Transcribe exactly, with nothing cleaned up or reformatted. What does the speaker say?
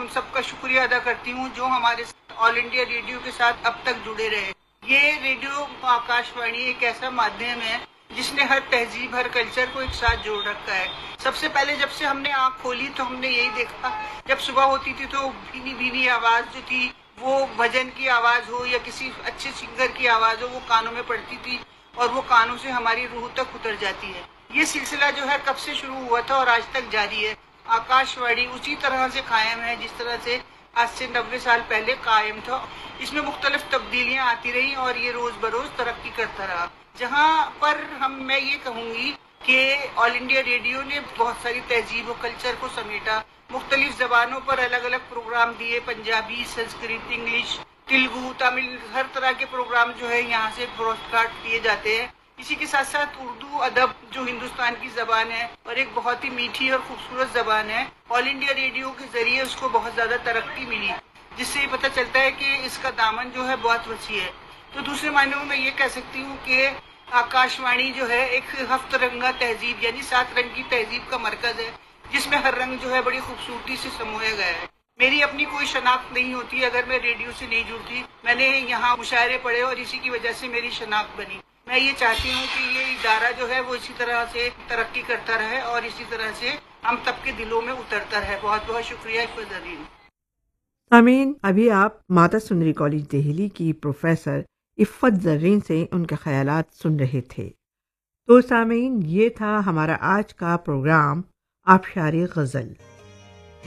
سب کا شکریہ ادا کرتی ہوں جو ہمارے آل انڈیا ریڈیو کے ساتھ اب تک جڑے رہے. یہ ریڈیو آکاش وانی ایک ایسا مادھیم ہے جس نے ہر تہذیب ہر کلچر کو ایک ساتھ جوڑ رکھا ہے. سب سے پہلے جب سے ہم نے آنکھ کھولی تو ہم نے یہی دیکھا، جب صبح ہوتی تھی تو بھینی بھینی آواز جو تھی، وہ بھجن کی آواز ہو یا کسی اچھے سنگر کی آواز ہو، وہ کانوں میں پڑتی تھی اور وہ کانوں سے ہماری روح تک اتر جاتی ہے. یہ سلسلہ جو ہے کب سے شروع ہوا تھا اور آج تک جاری ہے. آکاش وانی اسی طرح سے قائم ہے جس طرح سے آج سے نبے سال پہلے قائم تھا. اس میں مختلف تبدیلیاں آتی رہی اور یہ روز بروز ترقی کرتا رہا. جہاں پر ہم میں یہ کہوں گی کہ آل انڈیا ریڈیو نے بہت ساری تہذیب و کلچر کو سمیٹا، مختلف زبانوں پر الگ الگ پروگرام دیے، پنجابی، سنسکرت، انگلش، تیلگو، تامل، ہر طرح کے پروگرام جو ہے یہاں سے براڈ کاسٹ کیے جاتے ہیں. اسی کے ساتھ ساتھ اردو ادب جو ہندوستان کی زبان ہے اور ایک بہت ہی میٹھی اور خوبصورت زبان ہے، آل انڈیا ریڈیو کے ذریعے اس کو بہت زیادہ ترقی ملی، جس سے یہ پتہ چلتا ہے کہ اس کا دامن جو ہے بہت وسیع ہے. تو دوسرے معنوں میں میں یہ کہہ سکتی ہوں کہ آکاش وانی جو ہے ایک ہفت رنگا تہذیب یعنی سات رنگ کی تہذیب کا مرکز ہے، جس میں ہر رنگ جو ہے بڑی خوبصورتی سے سمویا گیا ہے. میری اپنی کوئی شناخت نہیں ہوتی اگر میں ریڈیو سے نہیں جڑتی. میں نے یہاں مشاعرے پڑھے اور اسی کی وجہ سے میری شناخت بنی. میں یہ چاہتی ہوں کہ یہ ادارہ جو ہے وہ اسی طرح سے ترقی کرتا رہے اور اسی طرح سے ہم سب کے دلوں میں اترتا رہے. بہت بہت شکریہ عفت زرین. سامعین، ابھی آپ ماتا سندری کالج دہلی کی پروفیسر عفت زرین سے ان کے خیالات سن رہے تھے. تو سامعین، یہ تھا ہمارا آج کا پروگرام آبشار غزل.